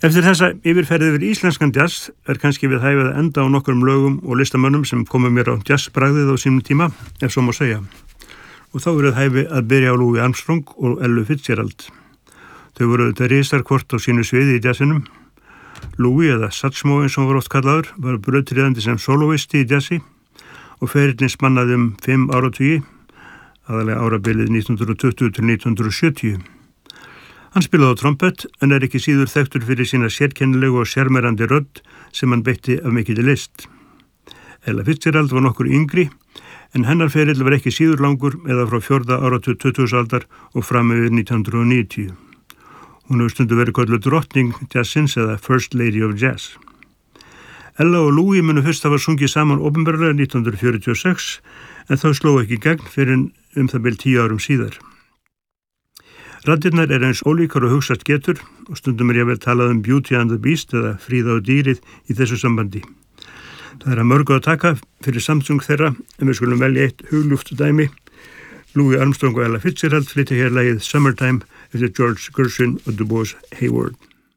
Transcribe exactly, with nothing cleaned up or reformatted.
Eftir þessa yfirferði yfir íslenskan jazz er kannski við hæfið að enda á nokkrum lögum og listamönnum sem komu mér á jazzbragðið á sínum tíma, ef svo má segja. Og þá verið hæfi að byrja á Louis Armstrong og Ella Fitzgerald. Þau voru þetta risar hvort á sínu sviði í jazzinum. Louis, eða Satchmo eins og var oft kallaður, var brautryðjandi sem soloisti í jazzi og ferillinn spannaði um fimm áratugi, aðalega árabilið nítján hundruð tuttugu til nítján hundruð sjötíu. Hann spilaði á trompet en er ekki síður þekktur fyrir sína sérkennilegu og sjarmerandi rödd sem hann beitti af mikilli list. Ella Fitzgerald var nokkur yngri en hennar ferill var ekki síður langur eða frá fjórða áratug tuttugustu aldar og fram yfir nítján hundruð níutíu. Hún hefur stundu verið kölluð drottning jazzins eða First Lady of Jazz. Ella og Louis munu fyrst hafa sungið saman opinberlega nítján hundruð fjörutíu og sex en þá sló ekki gegn fyrir um það bil tíu árum síðar. Raddirnar er eins ólíkar og hugsast getur og stundum er ég vel talað um Beauty and the Beast eða Fríða og dýrið í þessu sambandi. Það er að mörgu að taka fyrir samsung þeirra en við skulum velja eitt hugljúft dæmi. Louis Armstrong og Ella Fitzgerald flytja hér lagið Summertime eftir George Gershwin og Du Bois Hayward.